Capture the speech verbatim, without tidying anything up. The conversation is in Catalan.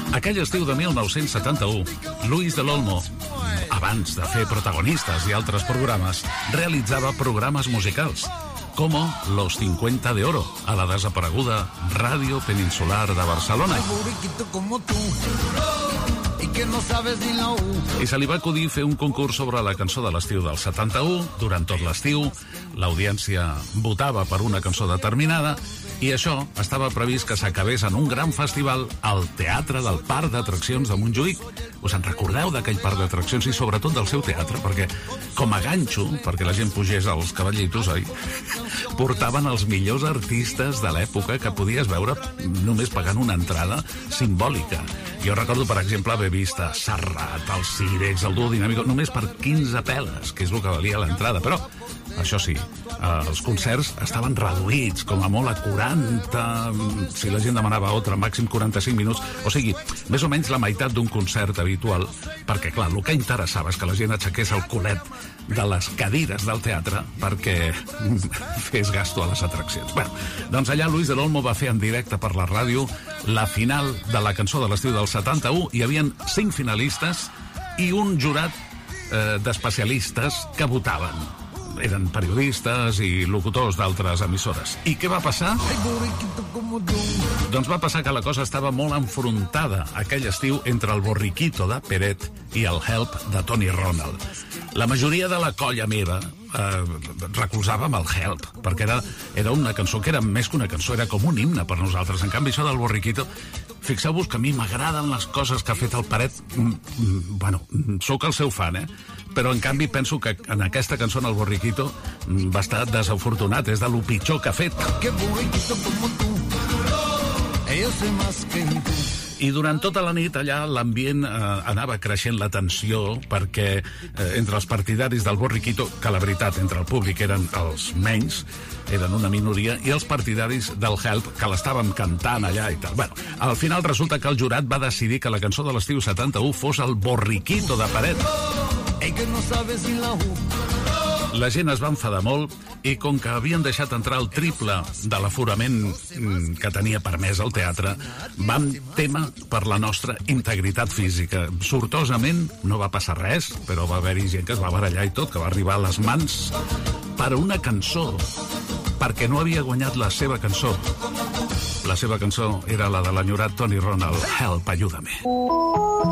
Aquell estiu de mil nou-cents setanta-u, Luis del Olmo, abans de fer protagonistes i altres programes, realitzava programes musicals, com Los cincuenta de Oro, a la desapareguda Ràdio Peninsular de Barcelona. I se li va acudir fer un concurs sobre la cançó de l'estiu del setanta-u. Durant tot l'estiu, l'audiència votava per una cançó determinada i això estava previst que s'acabés en un gran festival al Teatre del Parc d'Atraccions de Montjuïc. Us en recordeu d'aquell parc d'atraccions i sobretot del seu teatre? Perquè com a ganxo, perquè la gent pugés als cavallitos, oi? Portaven els millors artistes de l'època que podies veure només pagant una entrada simbòlica. Jo recordo, per exemple, haver vist a Serrat, el Cirex, el Duo Dinàmico, només per quinze peles, que és el que valia l'entrada. Però, això sí, els concerts estaven reduïts, com a molt a quaranta, si la gent demanava altre, màxim quaranta-cinc minuts. O sigui, més o menys la meitat d'un concert habitual, perquè, clar, el que interessava és que la gent aixequés el culet de les cadires del teatre perquè fes gasto a les atraccions. Bé, doncs allà Luis del Olmo va fer en directe per la ràdio la final de la cançó de l'estiu del setanta-u. Hi havien cinc finalistes i un jurat eh, d'especialistes que votaven. Eren periodistes i locutors d'altres emissores. I què va passar? Doncs va passar que la cosa estava molt enfrontada aquell estiu entre el Borriquito de Peret i el Help de Tony Ronald. La majoria de la colla meva eh, recolzàvem el Help, perquè era, era una cançó que era més que una cançó, era com un himne per nosaltres. En canvi, això del Borriquito, fixeu-vos que a mi m'agraden les coses que ha fet el Peret. Mm, mm, bueno, sóc el seu fan, eh? Però, en canvi, penso que en aquesta cançó, en el Borriquito, va estar desafortunat. És de lo pitjor que ha fet. I durant tota la nit allà l'ambient eh, anava creixent la tensió perquè eh, entre els partidaris del Borriquito, que la veritat entre el públic eren els menys, eren una minoria, i els partidaris del Help, que l'estàvem cantant allà i tal. Bueno, al final resulta que el jurat va decidir que la cançó de l'estiu setanta-u fos el Borriquito de Peret. La gent es va enfadar molt i com que havien deixat entrar el triple de l'aforament que tenia permès el teatre, vam témer per la nostra integritat física. Sortosament no va passar res, però va haver-hi gent que es va barallar i tot, que va arribar a les mans per una cançó, perquè no havia guanyat la seva cançó. La seva cançó era la de l'enyorat Tony Ronald, Help, ayúdame.